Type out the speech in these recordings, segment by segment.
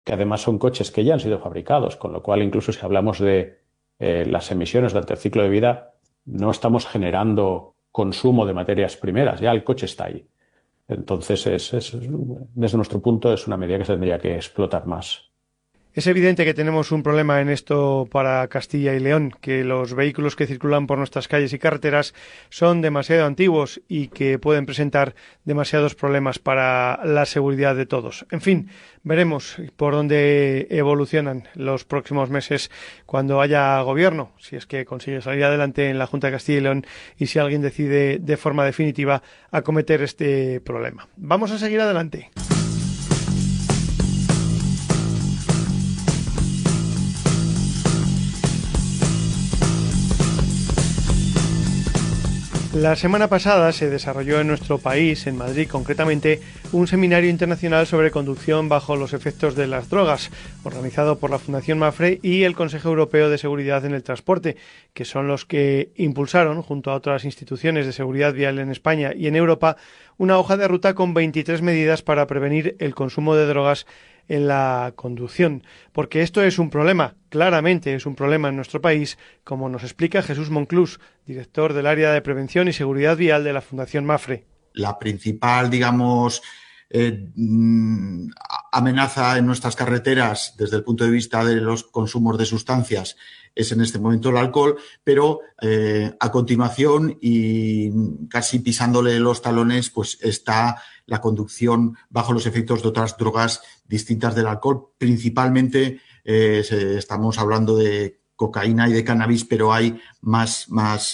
que además son coches que ya han sido fabricados, con lo cual incluso si hablamos de las emisiones durante el ciclo de vida, no estamos generando consumo de materias primeras, ya el coche está ahí. Entonces, desde nuestro punto, es una medida que se tendría que explotar más. Es evidente que tenemos un problema en esto para Castilla y León, que los vehículos que circulan por nuestras calles y carreteras son demasiado antiguos y que pueden presentar demasiados problemas para la seguridad de todos. En fin, veremos por dónde evolucionan los próximos meses cuando haya gobierno, si es que consigue salir adelante en la Junta de Castilla y León y si alguien decide de forma definitiva acometer este problema. Vamos a seguir adelante. La semana pasada se desarrolló en nuestro país, en Madrid concretamente, un seminario internacional sobre conducción bajo los efectos de las drogas, organizado por la Fundación Mapfre y el Consejo Europeo de Seguridad en el Transporte, que son los que impulsaron, junto a otras instituciones de seguridad vial en España y en Europa, una hoja de ruta con 23 medidas para prevenir el consumo de drogas en la conducción, porque esto es un problema, claramente es un problema en nuestro país, como nos explica Jesús Monclús, director del área de prevención y seguridad vial de la Fundación Mapfre. La principal, digamos, amenaza en nuestras carreteras desde el punto de vista de los consumos de sustancias es en este momento el alcohol, pero a continuación y casi pisándole los talones, pues está la conducción bajo los efectos de otras drogas distintas del alcohol. Principalmente estamos hablando de cocaína y de cannabis, pero hay más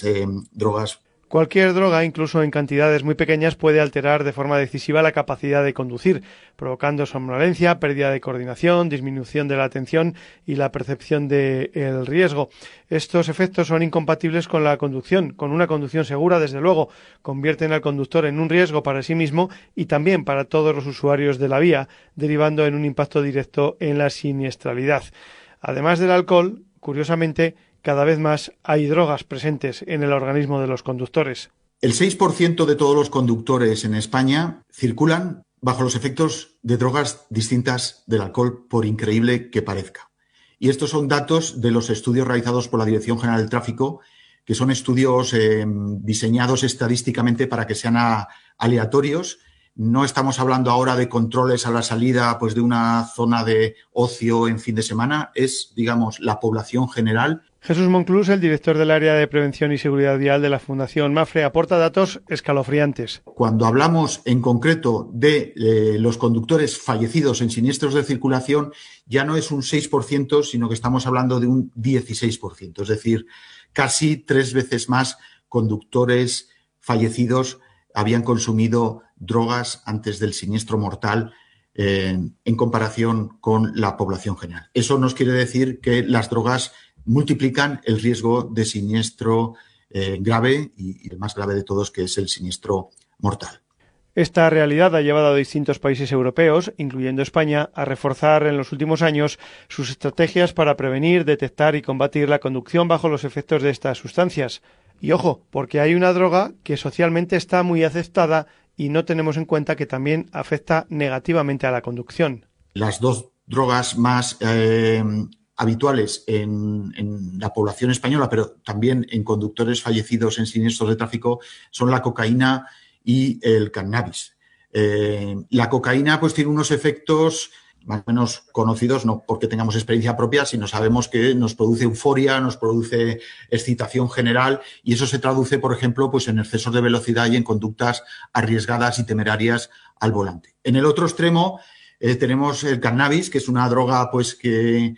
drogas. Cualquier droga, incluso en cantidades muy pequeñas, puede alterar de forma decisiva la capacidad de conducir, provocando somnolencia, pérdida de coordinación, disminución de la atención y la percepción del riesgo. Estos efectos son incompatibles con la conducción, con una conducción segura, desde luego, convierten al conductor en un riesgo para sí mismo y también para todos los usuarios de la vía, derivando en un impacto directo en la siniestralidad. Además del alcohol, curiosamente, cada vez más hay drogas presentes en el organismo de los conductores. El 6% de todos los conductores en España circulan bajo los efectos de drogas distintas del alcohol, por increíble que parezca. Y estos son datos de los estudios realizados por la Dirección General del Tráfico, que son estudios diseñados estadísticamente para que sean aleatorios. No estamos hablando ahora de controles a la salida pues, de una zona de ocio en fin de semana. Es, digamos, la población general. Jesús Monclús, el director del área de prevención y seguridad vial de la Fundación Mapfre, aporta datos escalofriantes. Cuando hablamos en concreto de los conductores fallecidos en siniestros de circulación, ya no es un 6%, sino que estamos hablando de un 16%. Es decir, casi 3 veces más conductores fallecidos habían consumido drogas antes del siniestro mortal en comparación con la población general. Eso nos quiere decir que las drogas multiplican el riesgo de siniestro grave y el más grave de todos, que es el siniestro mortal. Esta realidad ha llevado a distintos países europeos, incluyendo España, a reforzar en los últimos años sus estrategias para prevenir, detectar y combatir la conducción bajo los efectos de estas sustancias. Y ojo, porque hay una droga que socialmente está muy aceptada y no tenemos en cuenta que también afecta negativamente a la conducción. Las dos drogas más habituales en la población española, pero también en conductores fallecidos en siniestros de tráfico, son la cocaína y el cannabis. La cocaína pues tiene unos efectos más o menos conocidos, no porque tengamos experiencia propia, sino sabemos que nos produce euforia, nos produce excitación general y eso se traduce, por ejemplo, pues en excesos de velocidad y en conductas arriesgadas y temerarias al volante. En el otro extremo tenemos el cannabis, que es una droga pues que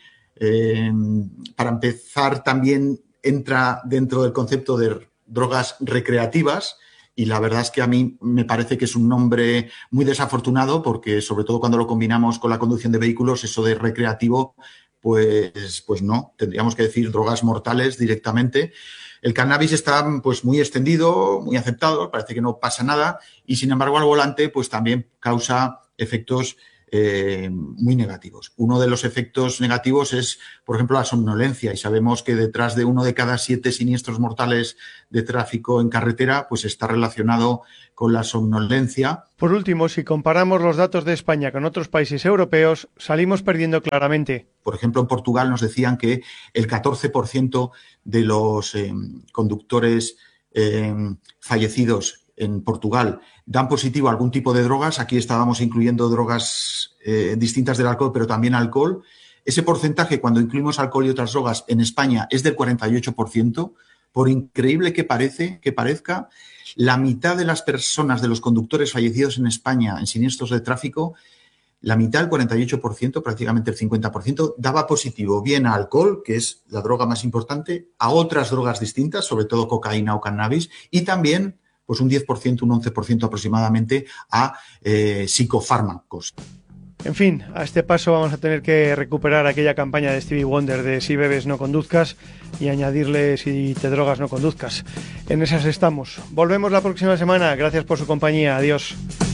para empezar también entra dentro del concepto de drogas recreativas. Y la verdad es que a mí me parece que es un nombre muy desafortunado porque, sobre todo cuando lo combinamos con la conducción de vehículos, eso de recreativo, pues no. Tendríamos que decir drogas mortales directamente. El cannabis está pues muy extendido, muy aceptado, parece que no pasa nada y, sin embargo, al volante pues también causa efectos muy negativos. Uno de los efectos negativos es, por ejemplo, la somnolencia, y sabemos que detrás de 1 de cada 7 siniestros mortales de tráfico en carretera, pues está relacionado con la somnolencia. Por último, si comparamos los datos de España con otros países europeos, salimos perdiendo claramente. Por ejemplo, en Portugal nos decían que el 14% de los conductores fallecidos en Portugal dan positivo a algún tipo de drogas. Aquí estábamos incluyendo drogas distintas del alcohol, pero también alcohol. Ese porcentaje, cuando incluimos alcohol y otras drogas, en España es del 48%. Por increíble que parezca, la mitad de las personas, de los conductores fallecidos en España en siniestros de tráfico, la mitad, el 48%, prácticamente el 50%, daba positivo bien a alcohol, que es la droga más importante, a otras drogas distintas, sobre todo cocaína o cannabis, y también pues un 10%, un 11% aproximadamente a psicofármacos. En fin, a este paso vamos a tener que recuperar aquella campaña de Stevie Wonder de si bebes no conduzcas y añadirle si te drogas no conduzcas. En esas estamos. Volvemos la próxima semana. Gracias por su compañía. Adiós.